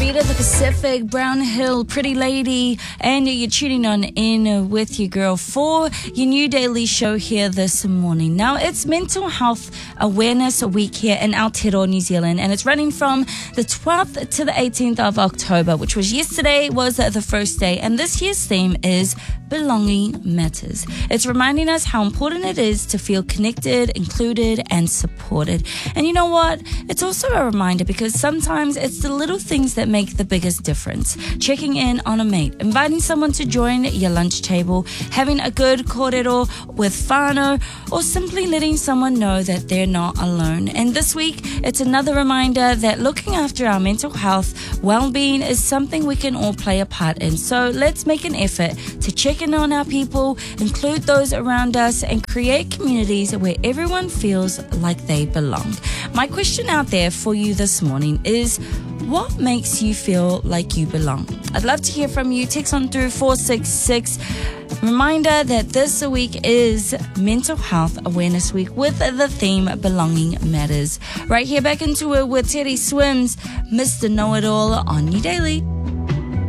Anita the Pacific, Brown Hill, Pretty Lady, and you're tuning on in with your girl for your new daily show here this morning. Now, it's Mental Health Awareness Week here in Aotearoa, New Zealand, and it's running from the 12th to the 18th of October, which was yesterday, was the first day, and this year's theme is Belonging Matters. It's reminding us how important it is to feel connected, included, and supported. And you know what? It's also a reminder because sometimes it's the little things that make the biggest difference. Checking in on a mate, inviting someone to join your lunch table, having a good kōrero with whānau, or simply letting someone know that they're not alone. And this week, it's another reminder that looking after our mental health, well-being is something we can all play a part in. So let's make an effort to check in on our people, include those around us, and create communities where everyone feels like they belong. My question out there for you this morning is, what makes you feel like you belong? I'd love to hear from you. Text on through 466. Reminder that this week is Mental Health Awareness Week with the theme Belonging Matters. Right here back into it with Teddy Swims, Mr. Know-It-All on New Daily.